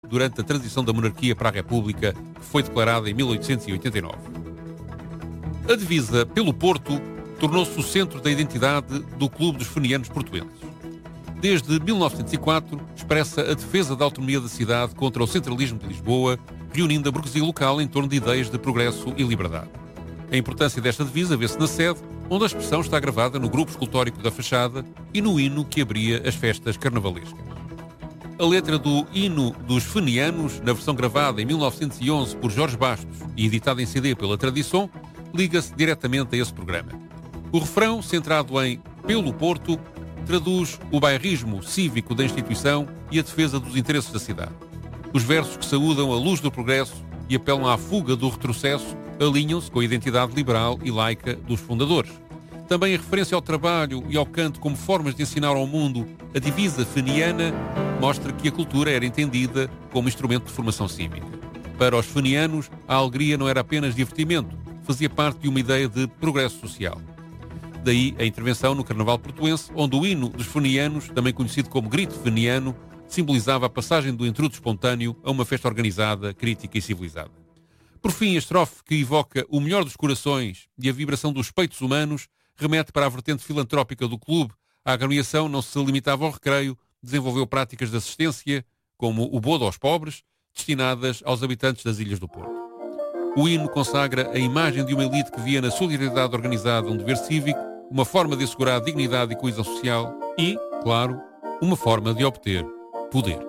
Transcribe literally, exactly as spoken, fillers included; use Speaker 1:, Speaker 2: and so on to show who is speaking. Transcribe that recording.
Speaker 1: durante a transição da monarquia para a República, que foi declarada em mil oitocentos e oitenta e nove. A divisa pelo Porto tornou-se o centro da identidade do Clube dos Fenianos Portuenses. Desde mil novecentos e quatro, expressa a defesa da autonomia da cidade contra o centralismo de Lisboa, reunindo a burguesia local em torno de ideias de progresso e liberdade. A importância desta divisa vê-se na sede, onde a expressão está gravada no grupo escultórico da fachada e no hino que abria as festas carnavalescas. A letra do hino dos Fenianos, na versão gravada em mil novecentos e onze por Jorge Bastos e editada em C D pela Tradição, liga-se diretamente a esse programa. O refrão, centrado em Pelo Porto, traduz o bairrismo cívico da instituição e a defesa dos interesses da cidade. Os versos que saúdam a luz do progresso e apelam à fuga do retrocesso alinham-se com a identidade liberal e laica dos fundadores. Também a referência ao trabalho e ao canto como formas de ensinar ao mundo a divisa feniana mostra que a cultura era entendida como instrumento de formação cívica. Para os fenianos, a alegria não era apenas divertimento, fazia parte de uma ideia de progresso social. Daí a intervenção no Carnaval portuense, onde o hino dos fenianos, também conhecido como grito feniano, simbolizava a passagem do intrudo espontâneo a uma festa organizada, crítica e civilizada. Por fim, a estrofe que evoca o melhor dos corações e a vibração dos peitos humanos remete para a vertente filantrópica do clube. A agremiação não se limitava ao recreio, desenvolveu práticas de assistência, como o bodo aos pobres, destinadas aos habitantes das Ilhas do Porto. O hino consagra a imagem de uma elite que via na solidariedade organizada um dever cívico, uma forma de assegurar dignidade e coesão social e, claro, uma forma de obter poder.